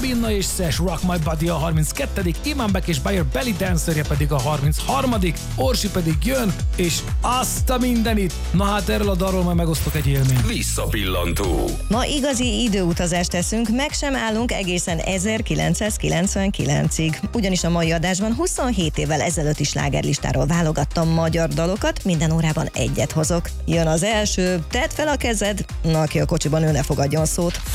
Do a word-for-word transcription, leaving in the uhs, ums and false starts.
Sabina és Sesh Rock My Body a harminckettedik, Iman Beck és Bayer Belly Dancerje pedig a harmincharmadik, Orsi pedig jön, és azt a mindenit. Na hát erről a dalról majd megosztok egy élményt. Visszapillantó. Ma igazi időutazást teszünk, meg sem állunk egészen ezerkilencszázkilencvenkilencig. Ugyanis a mai adásban huszonhét évvel ezelőtti slágerlistáról válogattam magyar dalokat, minden órában egyet hozok. Jön az első, tedd fel a kezed, na aki a kocsiban ül, ne fogadjon szót.